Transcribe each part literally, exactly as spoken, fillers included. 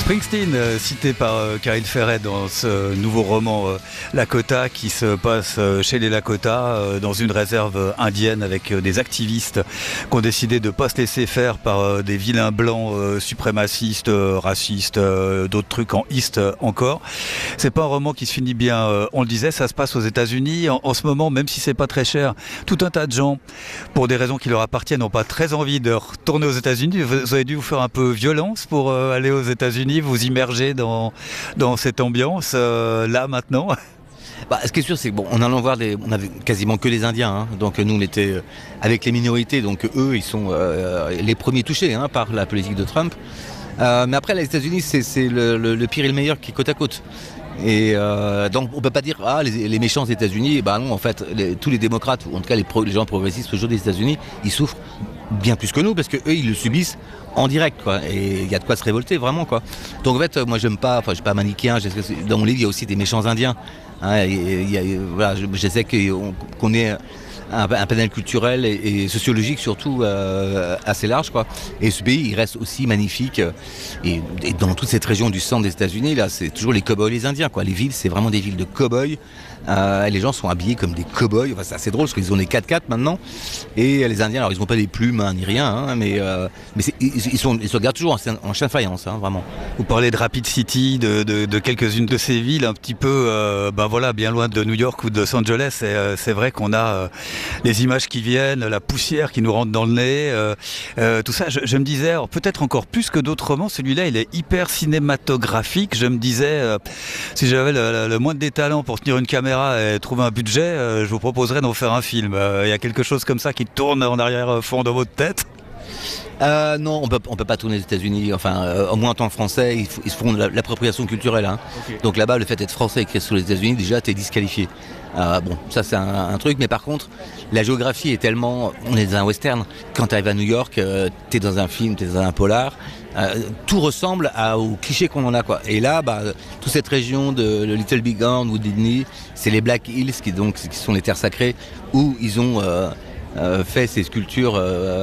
Springsteen, euh, cité par euh, Caril Ferret dans ce nouveau roman euh, Lakota qui se passe euh, chez les Lakota euh, dans une réserve euh, indienne avec euh, des activistes qui ont décidé de ne pas se laisser faire par euh, des vilains blancs euh, suprémacistes, euh, racistes, euh, d'autres trucs en East euh, encore. C'est pas un roman qui se finit bien, euh, on le disait, ça se passe aux États-Unis en, en ce moment, même si c'est pas très cher. Tout un tas de gens, pour des raisons qui leur appartiennent, n'ont pas très envie de retourner aux États-Unis. Vous avez dû vous faire un peu violence pour euh, aller aux États-Unis, vous immerger dans, dans cette ambiance, euh, là, maintenant? Bah, ce qui est sûr, c'est que bon, en allant voir des, on avait quasiment que les Indiens, hein, donc nous on était avec les minorités, donc eux ils sont euh, les premiers touchés hein, par la politique de Trump. Euh, mais après les États-Unis c'est le, le, le pire et le meilleur qui est côte à côte. Et euh, donc on peut pas dire ah les, les méchants des États-Unis, bah non en fait les, tous les démocrates ou en tout cas les, pro, les gens progressistes aujourd'hui des États-Unis ils souffrent bien plus que nous parce que eux ils le subissent en direct quoi et il y a de quoi se révolter vraiment quoi. Donc en fait moi j'aime pas, enfin je suis pas manichéen, dans mon livre il y a aussi des méchants indiens. Hein, et, et, et, voilà, je, je sais qu'on qu'on est un, un panel culturel et, et sociologique surtout euh, assez large quoi. Et ce pays il reste aussi magnifique et, et dans toute cette région du centre des États-Unis là c'est toujours les cow-boys les Indiens quoi. Les villes c'est vraiment des villes de cow-boys. Euh, les gens sont habillés comme des cow-boys, enfin, c'est assez drôle parce qu'ils ont des quatre-quatre maintenant et les Indiens alors ils n'ont pas des plumes hein, ni rien hein, mais, euh, mais ils, ils, sont, ils se regardent toujours en, en chien de faïence hein, vraiment. Vous parlez de Rapid City, de, de, de quelques-unes de ces villes un petit peu euh, ben voilà, bien loin de New York ou de Los Angeles et euh, c'est vrai qu'on a euh, les images qui viennent, la poussière qui nous rentre dans le nez, euh, euh, tout ça je, je me disais peut-être encore plus que d'autres romans, celui-là il est hyper cinématographique, je me disais euh, si j'avais le, le, le moindre des talents pour tenir une caméra et trouver un budget, euh, je vous proposerais d'en faire un film. Il euh, y a quelque chose comme ça qui tourne en arrière-fond dans votre tête? Euh, non, on peut, on peut pas tourner aux États-Unis. Enfin, euh, au moins en tant que Français, ils, ils se font de l'appropriation culturelle. Hein. Okay. Donc là-bas, le fait d'être français et écrit sur les États-Unis, déjà, t'es disqualifié. Euh, bon, ça c'est un, un truc. Mais par contre, la géographie est tellement, on est dans un western. Quand t'arrives à New York, euh, t'es dans un film, t'es dans un polar. Euh, tout ressemble à, aux clichés qu'on en a quoi. Et là, bah, toute cette région de, de Little Big Horn ou Disney, c'est les Black Hills qui donc qui sont les terres sacrées où ils ont euh, euh, fait ces sculptures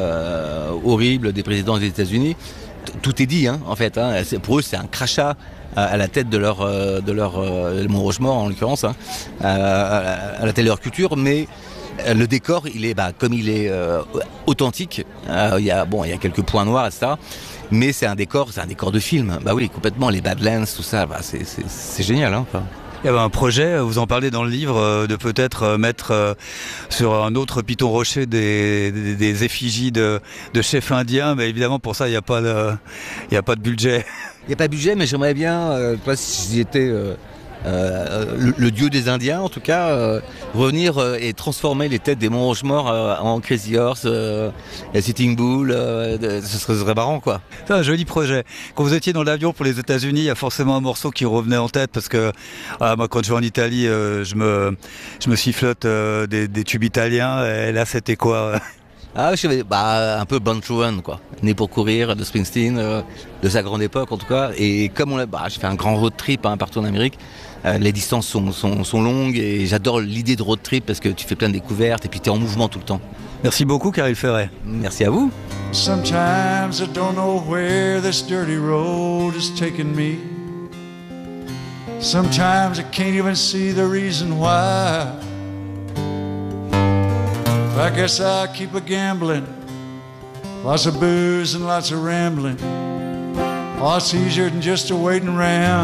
euh, horribles des présidents des États-Unis. Tout est dit hein, en fait. Hein. Pour eux, c'est un crachat à, à la tête de leur euh, de leur euh, Mont Rochemort en l'occurrence, hein, à, à la tête de leur culture, mais le décor, il est bah, comme il est euh, authentique. Euh, il y a bon, il y a quelques points noirs et ça. Mais c'est un décor, c'est un décor de film. Bah oui, complètement, les Badlands, tout ça, bah c'est génial. Hein, enfin. Il y avait un projet, vous en parlez dans le livre, de peut-être mettre sur un autre piton rocher des, des, des effigies de, de chefs indiens, mais évidemment pour ça il n'y a pas de, il n'y a pas de budget. Il n'y a pas de budget, mais j'aimerais bien, euh, si j'étais euh, euh, le, le dieu des Indiens, en tout cas, euh, revenir euh, et transformer les têtes des Monts Rochemort euh, en Crazy Horse, euh, Sitting Bull, euh, de, ce serait, ce serait marrant quoi. C'est un joli projet. Quand vous étiez dans l'avion pour les États-Unis, il y a forcément un morceau qui revenait en tête parce que ah, moi quand je vais en Italie, euh, je me je me sifflote euh, des, des tubes italiens et là c'était quoi? Ah, je savais, bah, un peu Born to Run, quoi. Né pour courir, de Springsteen, euh, de sa grande époque en tout cas. Et comme on l'a, bah, j'ai fait un grand road trip hein, partout en Amérique. Euh, les distances sont, sont, sont longues et j'adore l'idée de road trip parce que tu fais plein de découvertes et puis tu es en mouvement tout le temps. Merci beaucoup, Caril Ferret. Merci à vous. Sometimes I don't know where this dirty road is taking me. Sometimes I can't even see the reason why. I guess I'll keep a gambling, lots of booze and lots of rambling. Oh, it's easier than just a waiting around.